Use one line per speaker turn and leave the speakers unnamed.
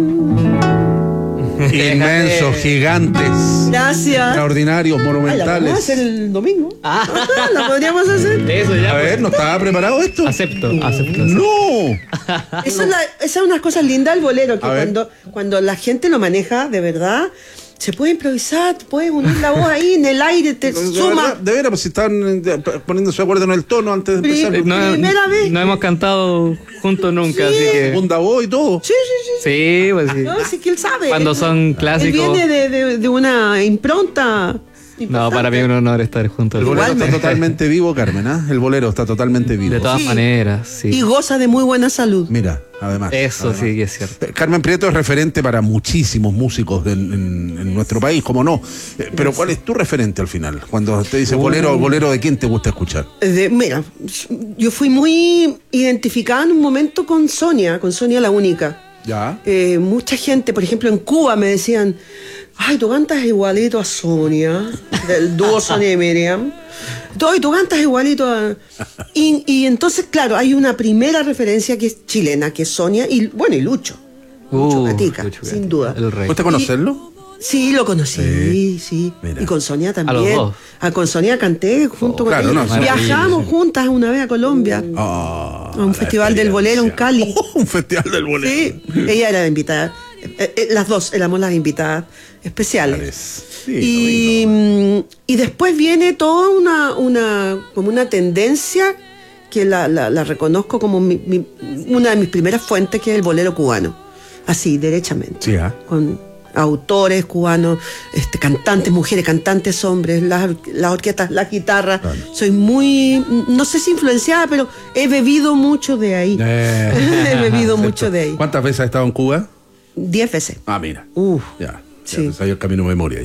Inmensos, gigantes,
Gracias.
extraordinarios,
Ay, la vamos a
monumentales.
hacer el domingo. La podríamos hacer.
Eso ya.
A ver, ¿no estaba preparado esto?
Acepto.
¡No!
Esa es una de las cosas lindas del bolero, que
A ver.
cuando la gente lo maneja de verdad, se puede improvisar, puedes unir la voz ahí en el aire, te suma.
De veras, pues si están poniéndose de acuerdo en el tono antes de empezar.
Primera vez.
No hemos cantado juntos nunca,
Sí.
así que.
Segunda voz y todo.
Sí.
Sí, pues sí.
No, sí que él sabe.
Cuando son clásicos.
Él viene de una impronta.
No, para mí es un honor estar juntos.
El bolero está
Igualmente.
totalmente vivo, Carmen, ¿ah? El bolero está totalmente vivo.
De todas
Sí.
maneras, sí.
Y goza de muy buena salud.
Mira, además.
Eso
además.
sí que es cierto.
Carmen Prieto es referente para muchísimos músicos en nuestro país, como no. Pero ¿cuál es tu referente al final? Cuando te dice bolero, ¿de quién te gusta escuchar?
Mira, yo fui muy identificada en un momento con Sonia la Única.
Ya.
Mucha gente, por ejemplo, en Cuba me decían, ay, tú cantas igualito a Sonia, del dúo Sonia y Miriam. Tú cantas igualito a... Y entonces, claro, hay una primera referencia que es chilena, que es Sonia, y bueno, y Lucho. Lucho Gatica,
Lucho
sin
Gatica,
duda.
el rey.
¿Gusta conocerlo?
Sí, lo conocí, sí.
Mira.
Y con Sonia también.
A los dos.
Con Sonia canté junto con
claro,
ella.
no,
Viajamos juntas una vez a Colombia,
Ah,
a un
la
festival del bolero en
experiencia.
Cali.
Un festival del bolero.
Sí, ella era la invitada. Las dos éramos las invitadas especiales.
Sí,
Y después viene toda como una tendencia que la reconozco como una de mis primeras fuentes, que es el bolero cubano. Así, derechamente.
Sí, ¿ah?
Con autores cubanos, cantantes mujeres, cantantes hombres, las orquestas, la guitarra.
Claro.
Soy muy, no sé si influenciada, pero he bebido mucho de ahí. He bebido mucho de ahí.
¿Cuántas veces has estado en Cuba?
10 veces.
Ah, mira.
Uf,
Ya.
sí.
Ya, el camino de memoria.